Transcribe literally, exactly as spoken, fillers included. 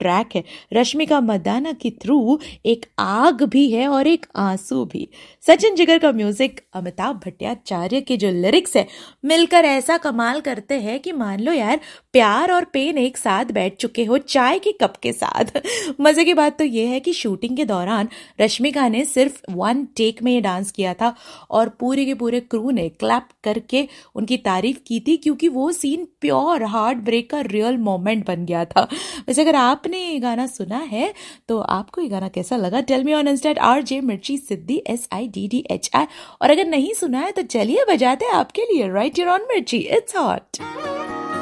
Track है। रश्मिका मंदाना के through एक आग भी है और एक आंसू भी। सचिन जिगर का म्यूजिक, अमिताभ भट्टाचार्य के जो लिरिक्स है मिलकर ऐसा कमाल करते हैं कि मान लो यार प्यार और पेन एक साथ बैठ चुके हो चाय के कप के साथ। मजे की बात तो ये है कि शूटिंग के दौरान रश्मिका ने सिर्फ वन टेक में ये डांस किया था और पूरे के पूरे क्रू ने क्लैप करके उनकी तारीफ की थी, क्योंकि वो सीन प्योर हार्ट ब्रेक का रियल मोमेंट बन गया था। वैसे अगर आपने ये गाना सुना है तो आपको ये गाना कैसा लगा? Tell me on Insta eight R J मिर्ची सिद्धि, S I D D H I. और अगर नहीं सुना है तो चलिए बजाते हैं आपके लिए राइट हियर ऑन मिर्ची, इट्स हॉट।